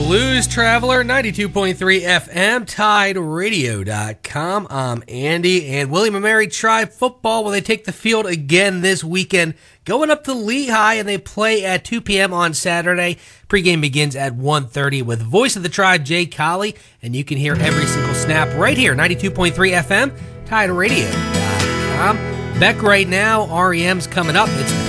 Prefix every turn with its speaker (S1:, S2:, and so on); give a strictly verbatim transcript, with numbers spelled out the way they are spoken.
S1: Blues Traveler, ninety-two point three F M, Tide Radio dot com. I'm Andy, and William and Mary Tribe football, will they take the field again this weekend, going up to Lehigh, and they play at two p.m. on Saturday. Pregame begins at one thirty with Voice of the Tribe, Jay Colley, and you can hear every single snap right here, ninety-two point three F M, Tide Radio dot com. Beck right now, R E M's coming up. It's